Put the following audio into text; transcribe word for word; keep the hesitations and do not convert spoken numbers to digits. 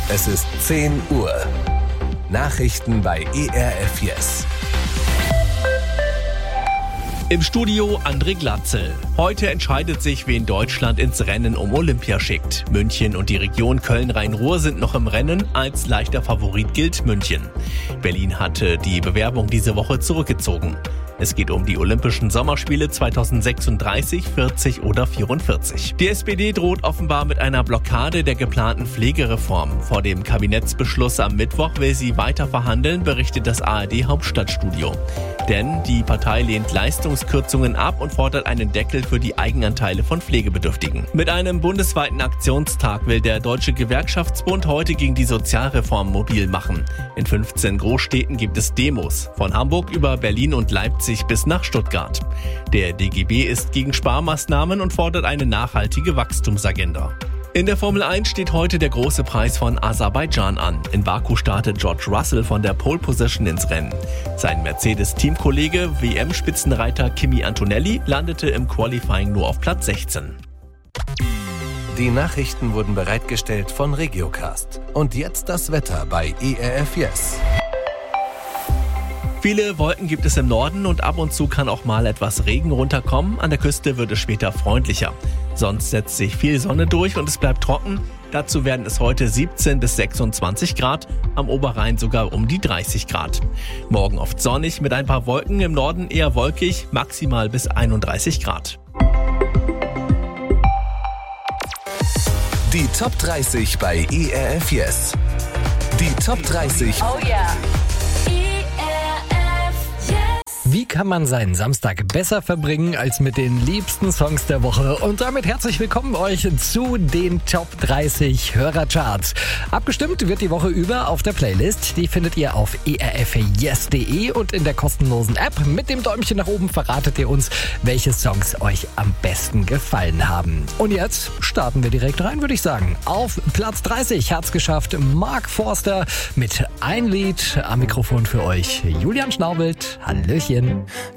Es ist zehn Uhr. Nachrichten bei E R F Yes. Im Studio André Glatzel. Heute entscheidet sich, wen Deutschland ins Rennen um Olympia schickt. München und die Region Köln-Rhein-Ruhr sind noch im Rennen. Als leichter Favorit gilt München. Berlin hatte die Bewerbung diese Woche zurückgezogen. Es geht um die Olympischen Sommerspiele zweitausendsechsunddreißig, vierzig oder vierundvierzig. Die S P D droht offenbar mit einer Blockade der geplanten Pflegereform. Vor dem Kabinettsbeschluss am Mittwoch will sie weiter verhandeln, berichtet das A R D-Hauptstadtstudio. Denn die Partei lehnt Leistungskürzungen ab und fordert einen Deckel für die Eigenanteile von Pflegebedürftigen. Mit einem bundesweiten Aktionstag will der Deutsche Gewerkschaftsbund heute gegen die Sozialreform mobil machen. In fünfzehn Großstädten gibt es Demos. Von Hamburg über Berlin und Leipzig bis nach Stuttgart. Der D G B ist gegen Sparmaßnahmen und fordert eine nachhaltige Wachstumsagenda. In der Formel eins steht heute der große Preis von Aserbaidschan an. In Baku startet George Russell von der Pole Position ins Rennen. Sein Mercedes-Teamkollege, W M-Spitzenreiter Kimi Antonelli, landete im Qualifying nur auf Platz sechzehn. Die Nachrichten wurden bereitgestellt von Regiocast. Und jetzt das Wetter bei E R F Yes. Viele Wolken gibt es im Norden und ab und zu kann auch mal etwas Regen runterkommen. An der Küste wird es später freundlicher. Sonst setzt sich viel Sonne durch und es bleibt trocken. Dazu werden es heute siebzehn bis sechsundzwanzig Grad, am Oberrhein sogar um die dreißig Grad. Morgen oft sonnig mit ein paar Wolken, im Norden eher wolkig, maximal bis einunddreißig Grad. Die Top dreißig bei E R F Yes. Die Top dreißig. Oh yeah. Wie kann man seinen Samstag besser verbringen als mit den liebsten Songs der Woche? Und damit herzlich willkommen euch zu den Top dreißig Hörercharts. Abgestimmt wird die Woche über auf der Playlist. Die findet ihr auf e r f yes punkt d e und in der kostenlosen App. Mit dem Däumchen nach oben verratet ihr uns, welche Songs euch am besten gefallen haben. Und jetzt starten wir direkt rein, würde ich sagen. Auf Platz dreißig hat's geschafft Mark Forster mit Ein Lied. Am Mikrofon für euch Julian Schnaubelt. Hallöchen.